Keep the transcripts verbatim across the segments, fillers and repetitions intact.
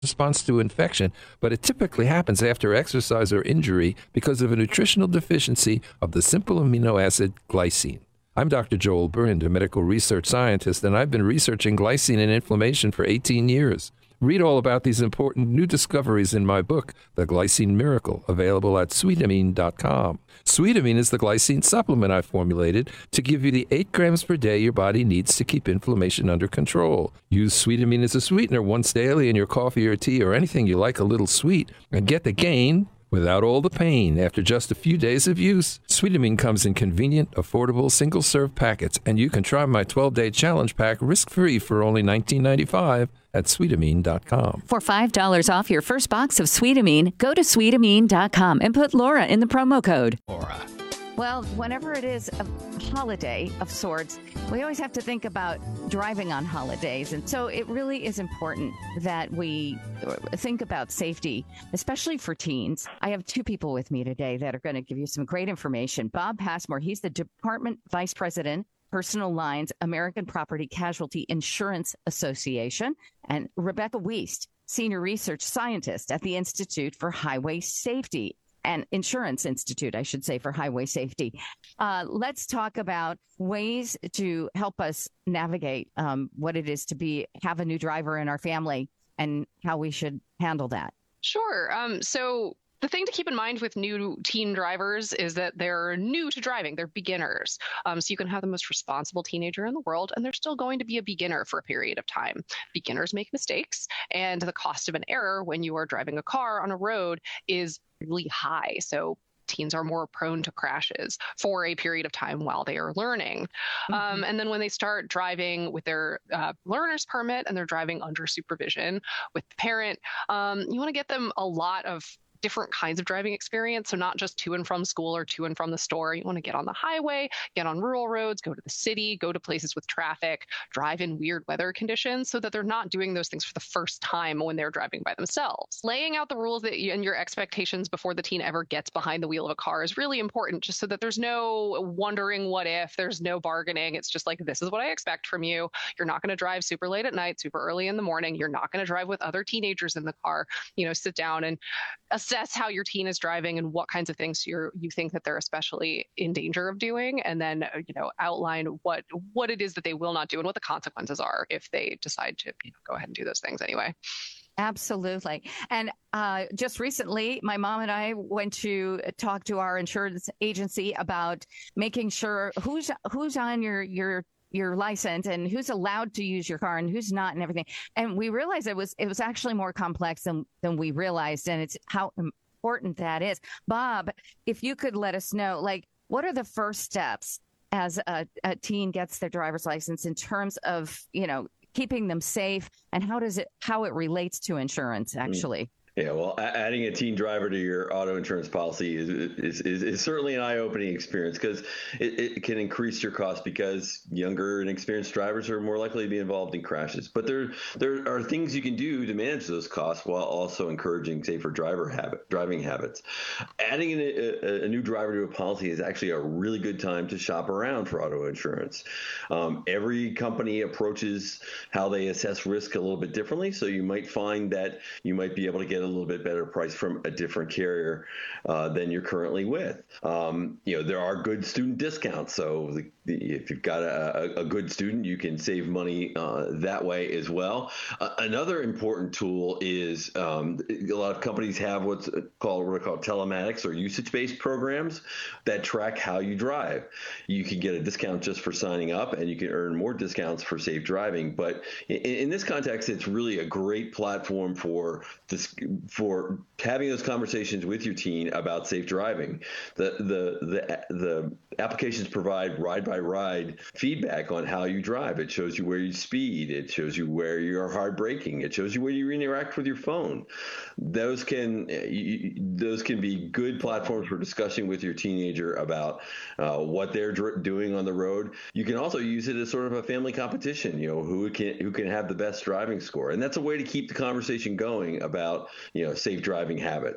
response to infection, but it typically happens after exercise or injury because of a nutritional deficiency of the simple amino acid glycine. I'm Doctor Joel Burnd, a medical research scientist, and I've been researching glycine and inflammation for eighteen years. Read all about these important new discoveries in my book, The Glycine Miracle, available at sweetamine dot com. Sweetamine is the glycine supplement I formulated to give you the eight grams per day your body needs to keep inflammation under control. Use Sweetamine as a sweetener once daily in your coffee or tea or anything you like a little sweet, and get the gain without all the pain after just a few days of use. Sweetamine comes in convenient, affordable, single-serve packets, and you can try my twelve-day challenge pack risk-free for only nineteen ninety-five at sweetamine dot com. For five dollars off your first box of Sweetamine, go to sweetamine dot com and put Laura in the promo code. Laura. Well, whenever it is a holiday of sorts, we always have to think about driving on holidays. And so it really is important that we think about safety, especially for teens. I have two people with me today that are going to give you some great information. Bob Passmore, he's the Department Vice President, Personal Lines, American Property Casualty Insurance Association, and Rebecca Wiest, Senior Research Scientist at the Institute for Highway Safety. And Insurance Institute, I should say, for highway safety. Uh, let's talk about ways to help us navigate um, what it is to be have a new driver in our family and how we should handle that. Sure. Um, so the thing to keep in mind with new teen drivers is that they're new to driving. They're beginners. Um, so you can have the most responsible teenager in the world, and they're still going to be a beginner for a period of time. Beginners make mistakes, and the cost of an error when you are driving a car on a road is really high. So teens are more prone to crashes for a period of time while they are learning. Mm-hmm. Um, and then when they start driving with their uh, learner's permit and they're driving under supervision with the parent, um, you want to get them a lot of different kinds of driving experience. So not just to and from school or to and from the store. You want to get on the highway, get on rural roads, go to the city, go to places with traffic, drive in weird weather conditions so that they're not doing those things for the first time when they're driving by themselves. Laying out the rules that you, and your expectations before the teen ever gets behind the wheel of a car is really important, just so that there's no wondering what if, there's no bargaining. It's just like, this is what I expect from you. You're not going to drive super late at night, super early in the morning. You're not going to drive with other teenagers in the car. You know, sit down and assess how your teen is driving and what kinds of things you're you think that they're especially in danger of doing, and then you know outline what what it is that they will not do and what the consequences are if they decide to you know, go ahead and do those things anyway. Absolutely. And uh, just recently, my mom and I went to talk to our insurance agency about making sure who's who's on your your your license and who's allowed to use your car and who's not and everything. And we realized it was it was actually more complex than, than we realized. And it's how important that is. Bob, if you could let us know, like, what are the first steps as a, a teen gets their driver's license in terms of, you know, keeping them safe, and how does it how it relates to insurance, actually? Yeah, well, adding a teen driver to your auto insurance policy is is, is, is certainly an eye-opening experience, because it, it can increase your cost because younger and experienced drivers are more likely to be involved in crashes. But there there are things you can do to manage those costs while also encouraging safer driver habit driving habits. Adding a, a, a new driver to a policy is actually a really good time to shop around for auto insurance. Um, every company approaches how they assess risk a little bit differently, so you might find that you might be able to get a little bit better price from a different carrier uh, than you're currently with. Um, you know, there are good student discounts. So the, the, if you've got a, a good student, you can save money uh, that way as well. Uh, another important tool is um, a lot of companies have what's called what are called telematics or usage-based programs that track how you drive. You can get a discount just for signing up, and you can earn more discounts for safe driving. But in, in this context, it's really a great platform for this, for having those conversations with your teen about safe driving. The the the the applications provide ride by ride feedback on how you drive. It shows you where you speed. It shows you where you're hard braking. It shows you where you interact with your phone. Those can you, those can be good platforms for discussing with your teenager about uh, what they're dr- doing on the road. You can also use it as sort of a family competition. You know, who can who can have the best driving score, and that's a way to keep the conversation going about you know safe driving habits.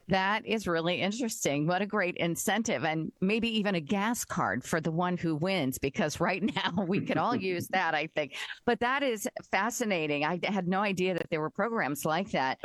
That is really interesting. What a great incentive, and maybe even a gas card for the one who wins, because right now we could all use that, I think. But that is fascinating. I had no idea that there were programs like that.